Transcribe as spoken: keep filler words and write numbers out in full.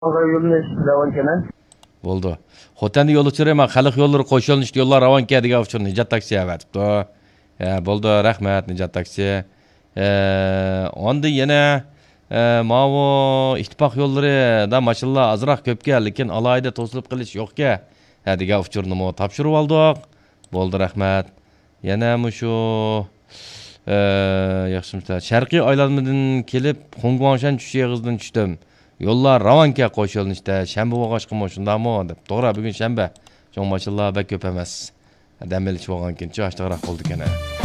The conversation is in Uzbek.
Bo'ldi. Xo'tanda yo'l uchirayman, xalq yo'llari qo'shilishdi, yo'llar ravonga degan uchun Nijat taksi avatibdi. Bo'ldi, rahmat Nijat taksi. Onda yana mavo ittifoq yo'llarida mashallah azroq ko'pga, lekin alayda to'silib qilish yo'qga degan uchurni topshirib oldik. Bo'ldi, rahmat. Yana shu yaxshimcha Sharqiy aylanmadan kelib Xongwangshan tush yig'izdan tushdim. Yo'llar ravonga qo'shilishdi. Shanba o'g'ashqimi shundami deb. To'g'ri, bugun shanba. Cho'ng mashallah bak ko'p emas. Dam elish bo'lgan keyin ochtiqroq bo'ldi kana.